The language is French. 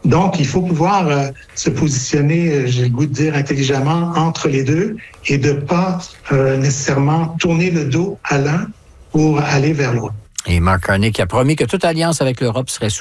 Donc, il faut pouvoir se positionner, j'ai le goût de dire, intelligemment entre les deux et de pas nécessairement tourner le dos à l'un pour aller vers l'autre. Et Mark Carney qui a promis que toute alliance avec l'Europe serait